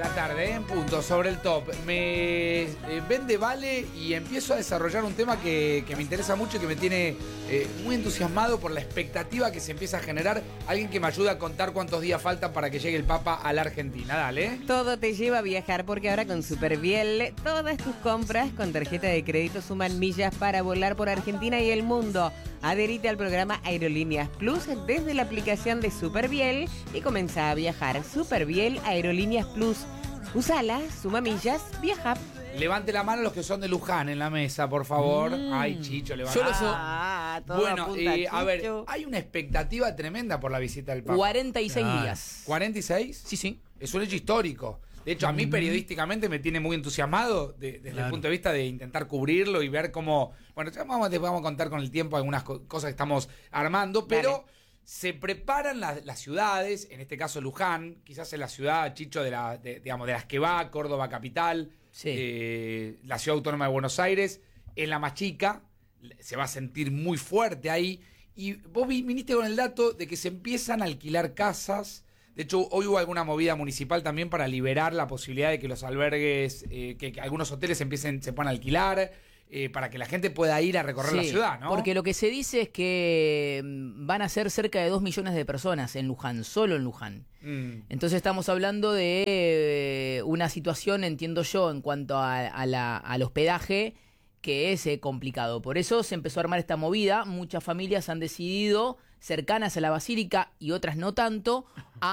la tarde, en punto, sobre el top. Me vende Vale y empiezo a desarrollar un tema que me interesa mucho y que me tiene muy entusiasmado por la expectativa que se empieza a generar. Alguien que me ayuda a contar cuántos días faltan para que llegue el Papa a la Argentina. Dale. Todo te lleva a viajar porque ahora con Superviel todas tus compras con tarjeta de crédito suman millas para volar por Argentina y el mundo. Adherite al programa Aerolíneas Plus desde la aplicación de Superviel y comenzá a viajar. Superviel Aerolíneas Plus. Usala, suma millas, viaja. Levante la mano los que son de Luján en la mesa, por favor. Ay, Chicho, levanta. Yo lo soy. Bueno, a ver, hay una expectativa tremenda por la visita del Papa. 46 días. ¿46? Sí, sí. Es un hecho histórico. De hecho, a mí periodísticamente me tiene muy entusiasmado desde el punto de vista de intentar cubrirlo y ver cómo... Bueno, ya vamos a contar con el tiempo algunas cosas que estamos armando, pero se preparan las ciudades, en este caso Luján, quizás es la ciudad, Chicho, de las que va, Córdoba capital, la ciudad autónoma de Buenos Aires, es la más chica, se va a sentir muy fuerte ahí. Y vos viniste con el dato de que se empiezan a alquilar casas. De hecho, hoy hubo alguna movida municipal también para liberar la posibilidad de que los albergues, que algunos hoteles se puedan alquilar, para que la gente pueda ir a recorrer la ciudad, ¿no? Porque lo que se dice es que van a ser cerca de 2 millones de personas en Luján, solo en Luján. Entonces estamos hablando de una situación, entiendo yo, en cuanto al hospedaje, que es complicado. Por eso se empezó a armar esta movida. Muchas familias han decidido, cercanas a la basílica y otras no tanto,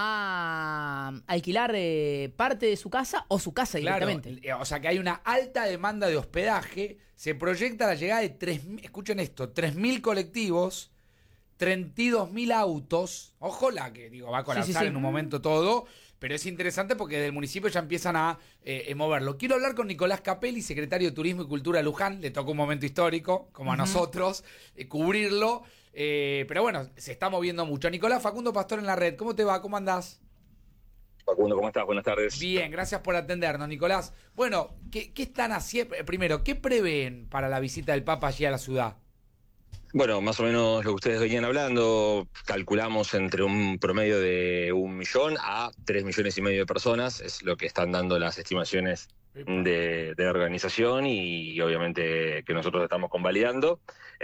a alquilar parte de su casa o su casa directamente. Claro, o sea que hay una alta demanda de hospedaje. Se proyecta la llegada de 3.000 colectivos, 32.000 autos. Ojo la que va a colapsar en un momento todo. Pero es interesante porque desde el municipio ya empiezan a moverlo. Quiero hablar con Nicolás Capelli, secretario de Turismo y Cultura de Luján. Le tocó un momento histórico, como a nosotros, cubrirlo. Pero bueno, se está moviendo mucho. Nicolás, Facundo Pastor en la red. ¿Cómo te va? ¿Cómo andás? Facundo, ¿cómo estás? Buenas tardes. Bien, gracias por atendernos, Nicolás. Bueno, ¿qué están haciendo? Primero, ¿qué prevén para la visita del Papa allí a la ciudad? Bueno, más o menos lo que ustedes venían hablando, calculamos entre un promedio de 1 millón a 3,5 millones de personas, es lo que están dando las estimaciones de organización y obviamente que nosotros estamos convalidando.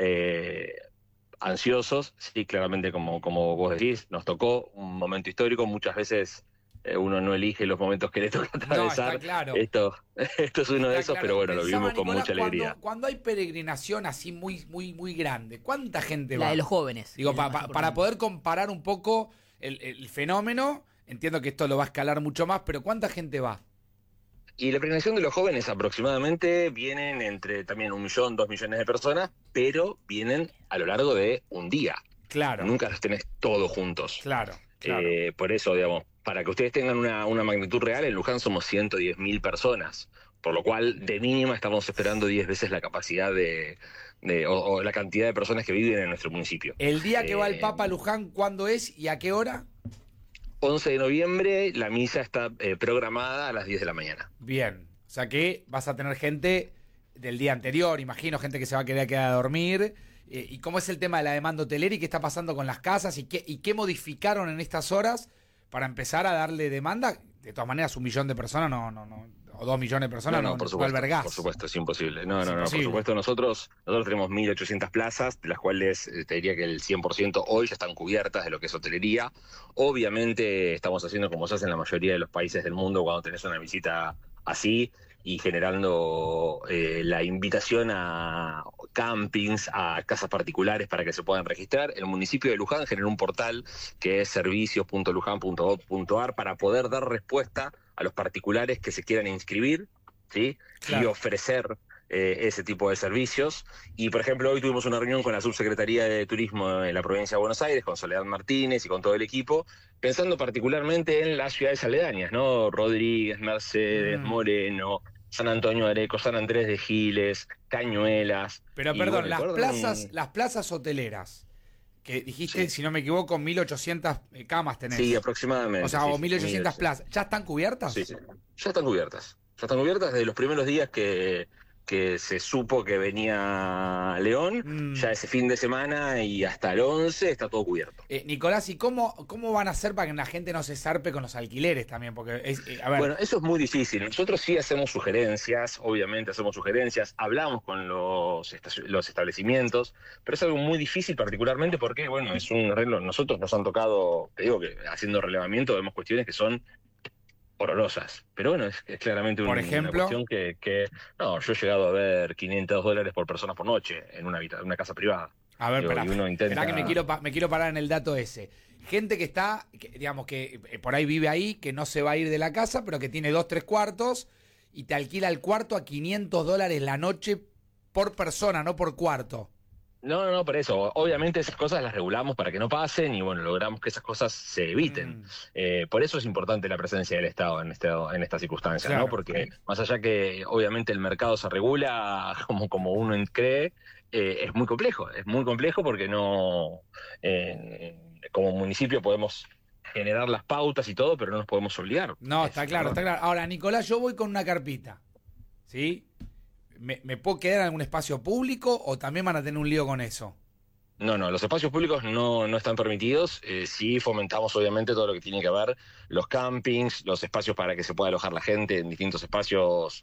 Ansiosos, sí, claramente como vos decís, nos tocó un momento histórico, muchas veces uno no elige los momentos que le toca atravesar. No, está claro. Esto es uno de esos, claro, pero bueno, lo vivimos con Nicolás, mucha alegría. Cuando hay peregrinación así muy grande, ¿cuánta gente va? La de los jóvenes. Digo, para poder comparar un poco el fenómeno, entiendo que esto lo va a escalar mucho más, pero ¿cuánta gente va? Y la peregrinación de los jóvenes aproximadamente vienen entre también 1 millón, 2 millones de personas, pero vienen a lo largo de un día. Claro. Nunca los tenés todos juntos. Claro. Por eso, digamos, para que ustedes tengan una magnitud real, en Luján somos 110.000 personas, por lo cual de mínima estamos esperando 10 veces la capacidad o la cantidad de personas que viven en nuestro municipio. El día que va el Papa a Luján, ¿cuándo es y a qué hora? 11 de noviembre, la misa está programada a las 10 de la mañana. Bien, o sea que vas a tener gente del día anterior, imagino, gente que se va a quedar a dormir. ¿Y cómo es el tema de la demanda hotelera y qué está pasando con las casas y qué modificaron en estas horas para empezar a darle demanda? De todas maneras, 1 millón de personas o 2 millones de personas no albergás. Por supuesto, es imposible. No, imposible. Por supuesto, nosotros tenemos 1.800 plazas, de las cuales te diría que el 100% hoy ya están cubiertas de lo que es hotelería. Obviamente estamos haciendo como se hace en la mayoría de los países del mundo cuando tenés una visita así, y generando la invitación a campings, a casas particulares para que se puedan registrar. El municipio de Luján generó un portal que es servicios.luján.gov.ar para poder dar respuesta a los particulares que se quieran inscribir, ¿sí? Claro. Y ofrecer ese tipo de servicios. Y, por ejemplo, hoy tuvimos una reunión con la Subsecretaría de Turismo en la provincia de Buenos Aires, con Soledad Martínez y con todo el equipo, pensando particularmente en las ciudades aledañas, ¿no? Rodríguez, Mercedes, Moreno, San Antonio de Areco, San Andrés de Giles, Cañuelas. Pero perdón, las plazas hoteleras, que dijiste, si no me equivoco, 1.800 camas tenés. Sí, aproximadamente. O sea, o 1.800 plazas. ¿Ya están cubiertas? Sí, ya están cubiertas. Ya están cubiertas desde los primeros días que que se supo que venía León, ya ese fin de semana y hasta el 11 está todo cubierto. Nicolás, ¿y cómo van a hacer para que la gente no se zarpe con los alquileres también? Porque, a ver. Bueno, eso es muy difícil. Nosotros sí hacemos sugerencias, obviamente hacemos sugerencias, hablamos con los establecimientos, pero es algo muy difícil particularmente porque, bueno, es un arreglo. Nosotros nos han tocado, te digo que haciendo relevamiento vemos cuestiones que son horrorosas, pero bueno, es claramente Por una ejemplo, cuestión que no, yo he llegado a ver $500 por persona por noche en una casa privada. a ver, Digo, espera, y uno intenta... esperá que me quiero parar en el dato ese. Gente que está, digamos, que por ahí vive ahí, que no se va a ir de la casa, pero que tiene 2, 3 cuartos y te alquila el cuarto a $500 la noche por persona, no por cuarto. No, por eso. Obviamente esas cosas las regulamos para que no pasen y bueno, logramos que esas cosas se eviten. Por eso es importante la presencia del Estado en estas circunstancias, Claro. ¿no? Porque más allá que obviamente el mercado se regula como uno cree, es muy complejo porque no, como municipio podemos generar las pautas y todo, pero no nos podemos obligar. No, está claro, está claro. Ahora, Nicolás, yo voy con una carpita, ¿sí? ¿Me puedo quedar en algún espacio público o también van a tener un lío con eso? No, los espacios públicos no están permitidos. Sí fomentamos obviamente todo lo que tiene que ver los campings, los espacios para que se pueda alojar la gente en distintos espacios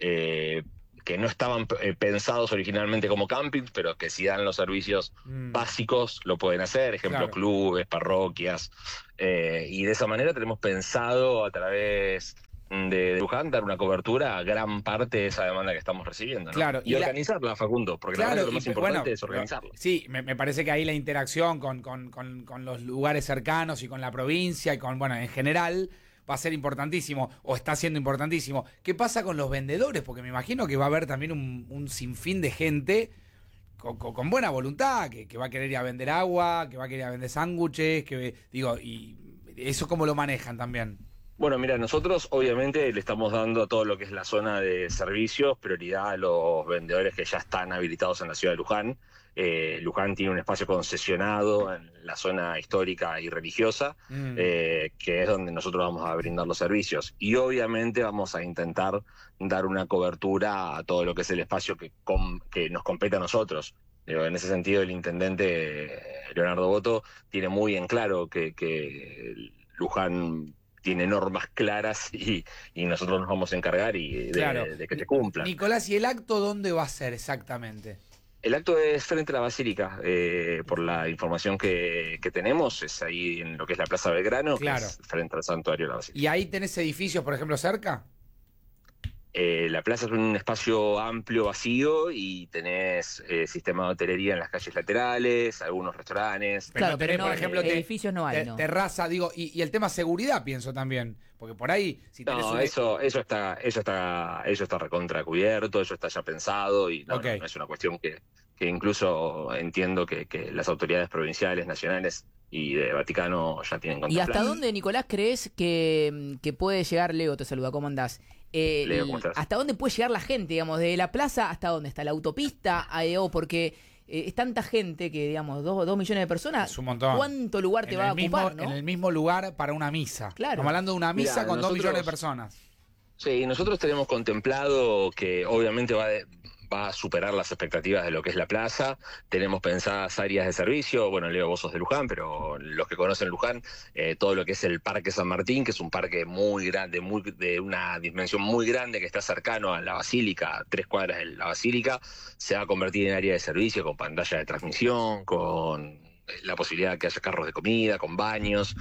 que no estaban pensados originalmente como campings, pero que si dan los servicios básicos lo pueden hacer, ejemplo, Claro. clubes, parroquias, y de esa manera tenemos pensado a través de Luján dar una cobertura a gran parte de esa demanda que estamos recibiendo, ¿no? Claro, y organizarla, Facundo, porque la verdad que lo más importante es organizarla. Sí, me parece que ahí la interacción con los lugares cercanos y con la provincia y bueno, en general va a ser importantísimo o está siendo importantísimo. ¿Qué pasa con los vendedores? Porque me imagino que va a haber también un sinfín de gente con buena voluntad, que va a querer ir a vender agua, que va a querer ir a vender sándwiches, y eso cómo lo manejan también. Bueno, mira, nosotros obviamente le estamos dando a todo lo que es la zona de servicios prioridad a los vendedores que ya están habilitados en la ciudad de Luján. Luján tiene un espacio concesionado en la zona histórica y religiosa, que es donde nosotros vamos a brindar los servicios. Y obviamente vamos a intentar dar una cobertura a todo lo que es el espacio que nos compete a nosotros. En ese sentido, el intendente Leonardo Boto tiene muy en claro que Luján tiene normas claras y nosotros nos vamos a encargar de que se cumplan. Nicolás, ¿y el acto dónde va a ser exactamente? El acto es frente a la Basílica, por la información que tenemos, es ahí en lo que es la Plaza Belgrano, Claro. que es frente al Santuario de la Basílica. ¿Y ahí tenés edificios, por ejemplo, cerca? La plaza es un espacio amplio, vacío, y tenés sistema de hotelería en las calles laterales, algunos restaurantes. Pero Claro, no tenés, pero no, por ejemplo, edificios no hay, no. terraza, y el tema seguridad, pienso también. Porque por ahí, si tenés No, eso está recontra cubierto, eso está ya pensado y no es una cuestión que incluso entiendo que las autoridades provinciales, nacionales y de Vaticano ya tienen ¿Y contemplado. hasta dónde, Nicolás, crees que puede llegar? Leo te saluda, ¿cómo andás? Leo, ¿cómo estás? ¿Hasta dónde puede llegar la gente, digamos, de la plaza hasta dónde? ¿Está la autopista? Porque es tanta gente que, digamos, 2 millones de personas. Es un montón. ¿Cuánto lugar te va a ocupar, no? En el mismo lugar para una misa. Claro. Estamos hablando de una misa Mirá, con 2 millones de nosotros- personas. Sí, nosotros tenemos contemplado que obviamente va a superar las expectativas de lo que es la plaza. Tenemos pensadas áreas de servicio. Bueno, Leo, vos sos de Luján, pero los que conocen Luján, todo lo que es el Parque San Martín, que es un parque muy grande, de una dimensión muy grande, que está cercano a la Basílica, a 3 cuadras de la Basílica, se va a convertir en área de servicio con pantalla de transmisión, con la posibilidad de que haya carros de comida, con baños.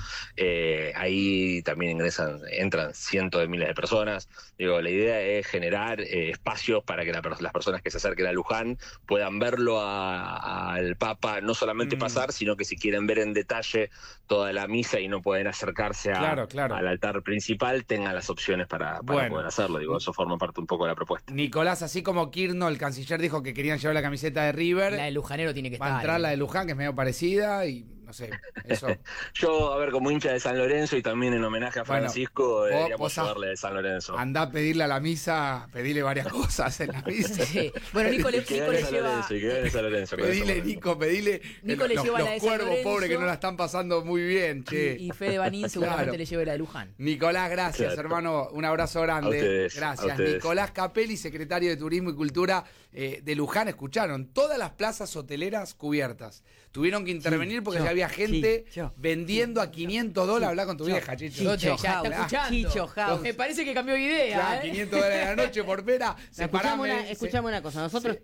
Ahí también entran cientos de miles de personas. Digo, la idea es generar espacios para que las personas que se acerquen a Luján puedan verlo al Papa, no solamente pasar, sino que si quieren ver en detalle toda la misa y no pueden acercarse Claro. al altar principal, tengan las opciones para poder hacerlo. Digo, eso forma parte un poco de la propuesta. Nicolás, así como Kirno, el canciller, dijo que querían llevar la camiseta de River, La del Lujanero tiene que va a estar. entrar la de Luján, que es medio parecida, y no No sé, eso. Yo, a ver, como hincha de San Lorenzo y también en homenaje a Francisco, deberíamos llevarle de San Lorenzo. Andá a pedirle a la misa, pedirle varias cosas en la misa. Sí. Bueno, Nico le lleva... Pedile, Nico, pedile. Nico le lleva la de los San cuervos Lorenzo. pobres que no la están pasando muy bien, che. Y Fede Banín seguramente Claro. le lleve la de Luján. Nicolás, gracias, Claro. hermano. Un abrazo grande. A ustedes, Gracias. a ustedes. Nicolás Capelli, secretario de Turismo y Cultura de Luján. Escucharon, todas las plazas hoteleras cubiertas. Tuvieron que intervenir porque Chicho, ya había gente Chicho. vendiendo a $500. Habla con tu vieja, Chicho. Chicho. Ya está escuchando. Chicho House. Me parece que cambió de idea, Ya, ¿eh? $500 a la noche por pera. Escuchame una cosa, nosotros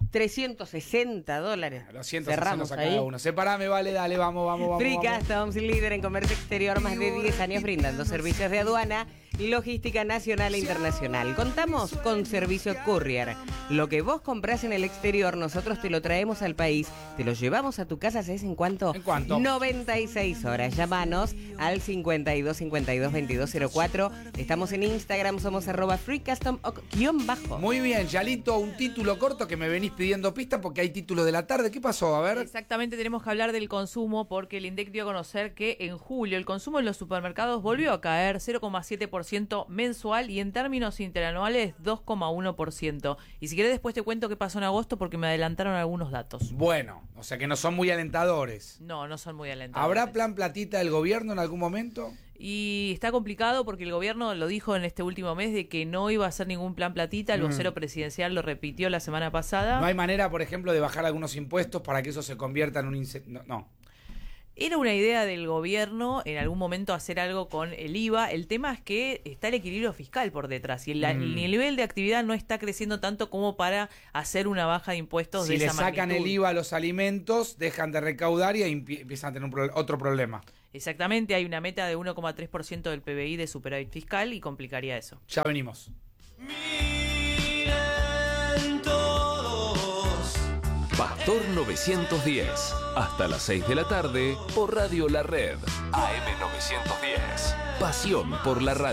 $360. Lo siento, cerramos a ahí. cada uno. Separame, vale, dale, vamos. Free vamos. Customs, líder en comercio exterior, más de 10 años brindando servicios de aduana y logística nacional e internacional. Contamos con servicio courier. Lo que vos comprás en el exterior, nosotros te lo traemos al país, te lo llevamos a tu casa, ¿sabes en cuánto? ¿En cuánto? 96 horas. Llámanos al 52 52 2204. Estamos en Instagram, somos @freecustom_. Muy bien, Yalito, un título corto que me venís pidiendo pista porque hay títulos de la tarde. ¿Qué pasó? A ver. Exactamente, tenemos que hablar del consumo porque el INDEC dio a conocer que en julio el consumo en los supermercados volvió a caer 0,7% mensual y en términos interanuales 2,1%. Y si querés después te cuento qué pasó en agosto porque me adelantaron algunos datos. Bueno, o sea que no son muy alentadores. No son muy alentadores. ¿Habrá plan platita del gobierno en algún momento? Y está complicado porque el gobierno lo dijo en este último mes de que no iba a hacer ningún plan platita. El vocero presidencial lo repitió la semana pasada. ¿No hay manera, por ejemplo, de bajar algunos impuestos para que eso se convierta en un no. Era una idea del gobierno en algún momento hacer algo con el IVA. El tema es que está el equilibrio fiscal por detrás y el nivel de actividad no está creciendo tanto como para hacer una baja de impuestos Si de le esa sacan magnitud. el IVA a los alimentos, dejan de recaudar y ahí empiezan a tener otro problema. Exactamente, hay una meta de 1,3% del PBI de superávit fiscal y complicaría eso. Ya venimos. Pastor 910. Hasta las 6 de la tarde por Radio La Red. AM 910. Pasión por la radio.